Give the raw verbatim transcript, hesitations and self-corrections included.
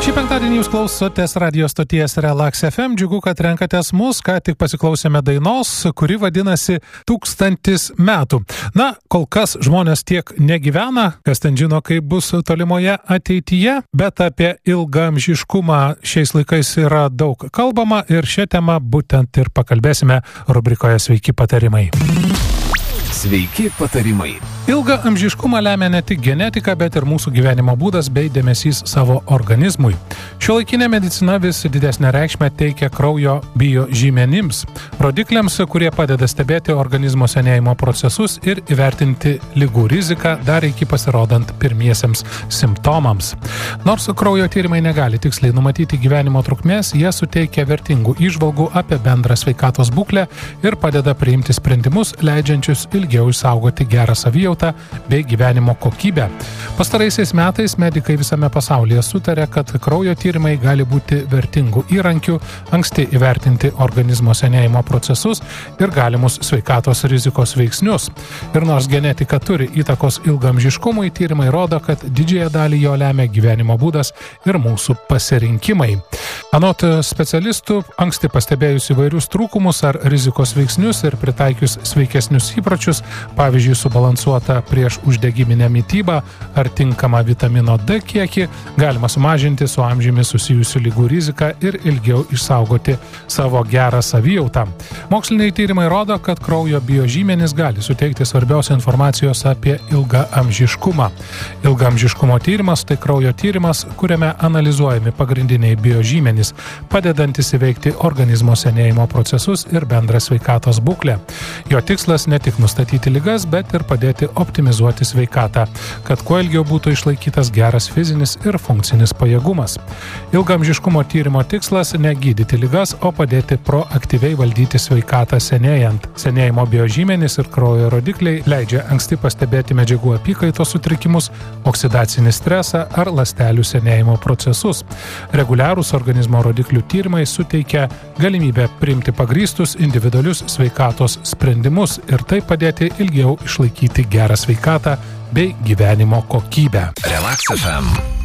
Šį penktadienį jūs klausotės radio stoties Relax F M. Džiugu, kad renkatės mus, ką tik pasiklausėme dainos, kuri vadinasi Tūkstantis metų. Na, kol kas žmonės tiek negyvena, kas ten žino, kaip bus tolimoje ateityje, bet apie ilgaamžiškumą šiais laikais yra daug kalbama ir šią temą būtent ir pakalbėsime rubrikoje Sveiki patarimai. Sveiki patarimai. Ilgą amžiškumą lemia ne tik genetika, bet ir mūsų gyvenimo būdas bei dėmesys savo organizmui. Šiuolaikinė medicina vis didesnę reikšmę teikia kraujo biožymenims, rodikliams, kurie padeda stebėti organizmo senėjimo procesus ir įvertinti ligų riziką dar iki pasirodant pirmiesiems simptomams. Nors kraujo tyrimai negali tiksliai numatyti gyvenimo trukmės, jie suteikia vertingų įžvalgų apie bendrą sveikatos būklę ir padeda priimti sprendimus, leidžiančius ilgiau išsaugoti gerą savijautą bei gyvenimo kokybę. Pastaraisiais metais medikai visame pasaulyje sutarė, kad kraujo tyrimai gali būti vertingų įrankių, anksti įvertinti organizmo senėjimo procesus ir galimus sveikatos rizikos veiksnius. Ir nors genetika turi įtakos ilgaamžiškumui, tyrimai rodo, kad didžiąją dalį jo lemia gyvenimo būdas ir mūsų pasirinkimai. Anot specialistų, anksti pastebėjus įvairius trūkumus ar rizikos veiksnius ir pritaikius sveikesnius įpročius, pavyzdžiui, subalansuotą prieš uždegiminę mitybą ar tinkamą vitamino D kiekį, galima sumažinti su amžiumi susijusių ligų riziką ir ilgiau išsaugoti savo gerą savijautą. Moksliniai tyrimai rodo, kad kraujo biožymenys gali suteikti svarbios informacijos apie ilgaamžiškumą. Ilgaamžiškumo tyrimas tai kraujo tyrimas, kuriame analizuojami pagrindiniai biožymenys, padedantis įveikti organizmo senėjimo procesus ir bendrą sveikatos būklę. Jo tikslas ne tik nustatyti ligas, bet ir padėti optimizuoti sveikatą, kad kuo ilgiau būtų išlaikytas geras fizinis ir funkcinis pajėgumas. Ilgaamžiškumo tyrimo tikslas ne gydyti ligas, o padėti proaktyviai valdyti sveikatą senėjant. Senėjimo biožymenys ir kraujo rodikliai leidžia anksti pastebėti medžiagų apykaitos sutrikimus, oksidacinį stresą ar ląstelių senėjimo procesus. Reguliarūs organizmo rodiklių tyrimai suteikia galimybę priimti pagrįstus individualius sveikatos sprendimus ir tai padėti ilgiau išlaikyti gerą sveikatą bei gyvenimo kokybę. Relax F M.